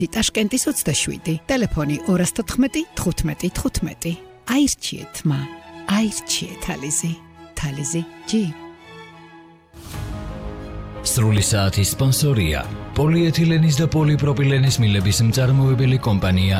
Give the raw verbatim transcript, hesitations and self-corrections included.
ტაშკენტის ოცდაშვიდი, ტელეფონი ორას თოთხმეტი, თხუთმეტი, თხუთმეტი. აირჩიეთ მა, აირჩიეთ თალიზი, თალიზი ჯი. სრული საათის სპონსორია პოლიეთილენის და პოლიპროპილენის მილების მწარმოებელი კომპანია